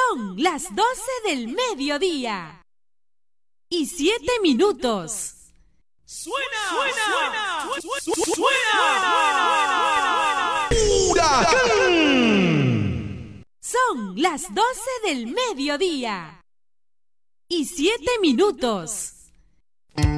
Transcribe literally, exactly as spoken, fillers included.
Son las doce del mediodía y siete minutos. ¡Suena! ¡Suena! ¡Suena! ¡Suena! ¡Huracán! Son las doce del mediodía y siete minutos.